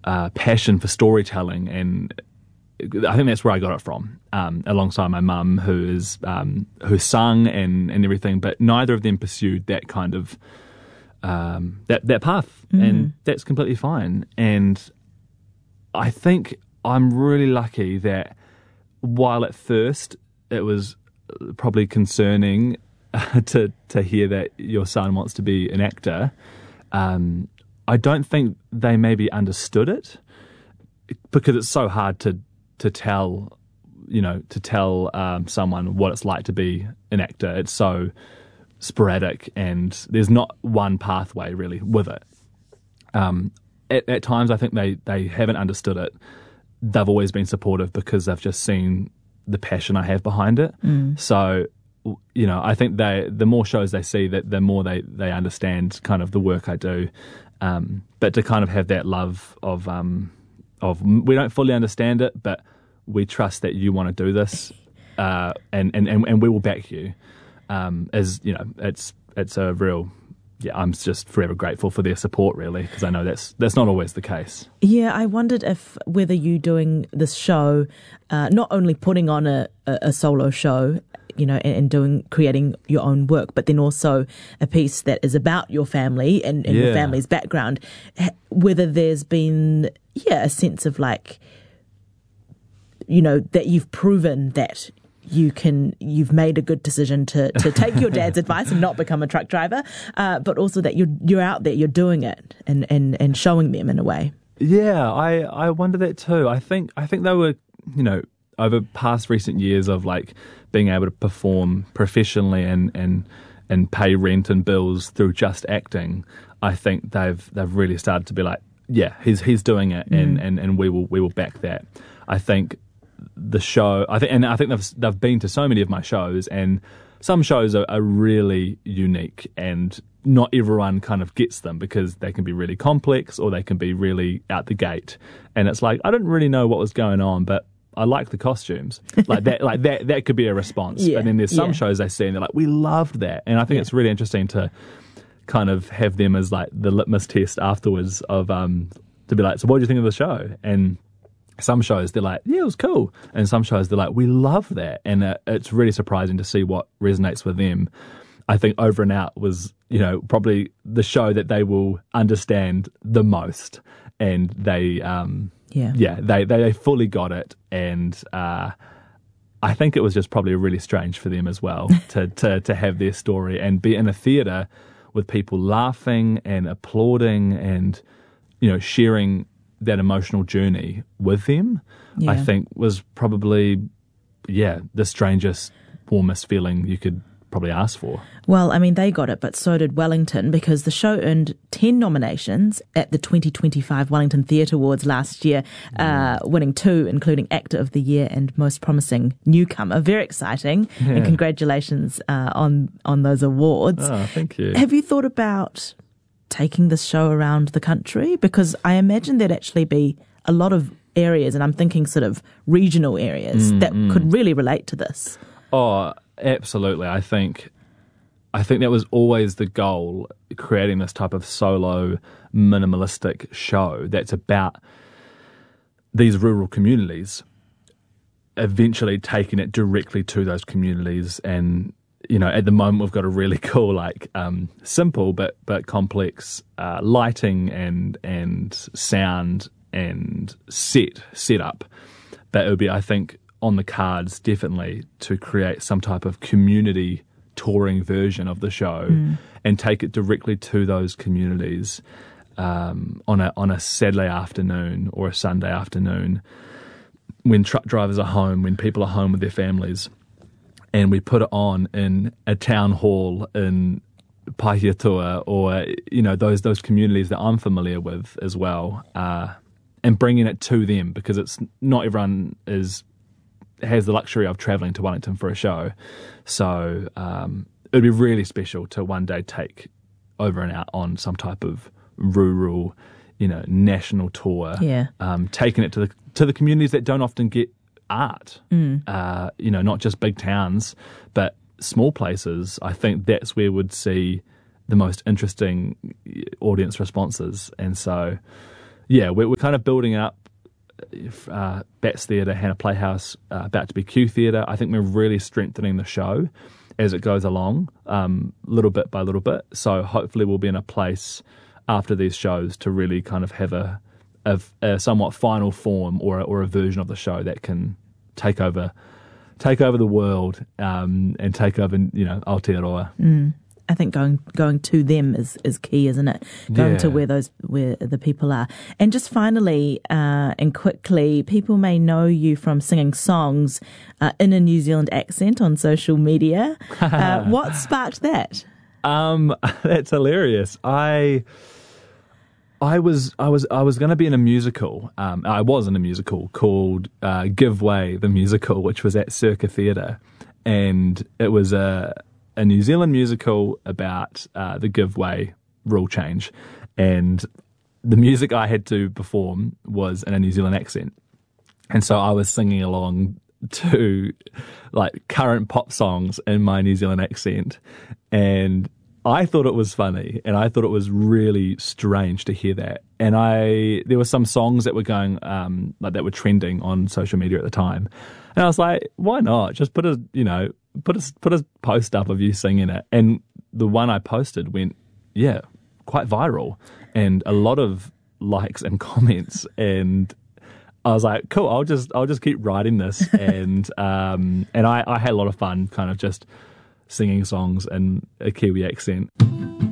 passion for storytelling, and I think that's where I got it from, alongside my mum, who sung and everything, but neither of them pursued that kind of that path, and that's completely fine. And I think I'm really lucky that while at first it was probably concerning to hear that your son wants to be an actor, I don't think they maybe understood it, because it's so hard to tell someone what it's like to be an actor. It's so sporadic, and there's not one pathway really with it. At times, I think they haven't understood it. They've always been supportive because they've just seen the passion I have behind it. So, I think the more shows they see, that the more they understand kind of the work I do. But to kind of have that love of we don't fully understand it, but we trust that you want to do this, and we will back you. It's a real. Yeah, I'm just forever grateful for their support, really, because I know that's not always the case. Yeah, I wondered whether you doing this show, not only putting on a solo show, and creating your own work, but then also a piece that is about your family and your family's background, whether there's been a sense of that you've proven that you've made a good decision to take your dad's advice and not become a truck driver, but also that you're out there, you're doing it and showing them in a way. Yeah, I wonder that too. I think they were, over past recent years of being able to perform professionally and pay rent and bills through just acting, I think they've really started to be like, yeah, he's doing it, and we will back that. I think the show, I think they've been to so many of my shows, and some shows are really unique, and not everyone kind of gets them because they can be really complex or they can be really out the gate. And it's I didn't really know what was going on, but I like the costumes. That could be a response. Yeah, and then there's some shows they see and they're like, we loved that. And I think it's really interesting to kind of have them as the litmus test afterwards of to be like, so what do you think of the show? And some shows they're like, yeah, it was cool. And some shows they're like, we love that. And it's really surprising to see what resonates with them. I think Over and Out was, probably the show that they will understand the most. And they, they fully got it. And I think it was just probably really strange for them as well to have their story and be in a theatre with people laughing and applauding and, sharing that emotional journey with them. I think was probably, the strangest, warmest feeling you could probably ask for. Well, I mean, they got it, but so did Wellington, because the show earned 10 nominations at the 2025 Wellington Theatre Awards last year, winning 2, including Actor of the Year and Most Promising Newcomer. Very exciting, and congratulations on those awards. Oh, thank you. Have you thought about taking this show around the country? Because I imagine there'd actually be a lot of areas, and I'm thinking sort of regional areas, that could really relate to this. Oh, absolutely. I think that was always the goal, creating this type of solo, minimalistic show that's about these rural communities, eventually taking it directly to those communities. And at the moment we've got a really cool, simple but complex lighting and sound and set up. But it would be, I think, on the cards definitely to create some type of community touring version of the show and take it directly to those communities on a Saturday afternoon or a Sunday afternoon when truck drivers are home, when people are home with their families. And we put it on in a town hall in Pahiatua or, those communities that I'm familiar with as well, and bringing it to them, because it's not everyone has the luxury of travelling to Wellington for a show. So it would be really special to one day take Over and Out on some type of rural, national tour, taking it to the communities that don't often get art, not just big towns, but small places. I think that's where we'd see the most interesting audience responses. And so, yeah, we're kind of building up Bats Theatre, Hannah Playhouse, about to be Q Theatre. I think we're really strengthening the show as it goes along, little bit by little bit. So hopefully we'll be in a place after these shows to really kind of have a somewhat final form or a version of the show that can take over the world, and take over, Aotearoa. I think going to them is key, isn't it? Going to where the people are. And just finally and quickly, people may know you from singing songs in a New Zealand accent on social media. What sparked that? That's hilarious. I was going to be in a musical. I was in a musical called Give Way, the musical, which was at Circa Theatre, and it was a New Zealand musical about the Give Way rule change, and the music I had to perform was in a New Zealand accent, and so I was singing along to like current pop songs in my New Zealand accent, and I thought it was funny, and I thought it was really strange to hear that. And there were some songs that were going that were trending on social media at the time, and I was like, why not just put a post up of you singing it? And the one I posted went, quite viral, and a lot of likes and comments. And I was like, cool, I'll just keep writing this, and I had a lot of fun, kind of just singing songs in a Kiwi accent.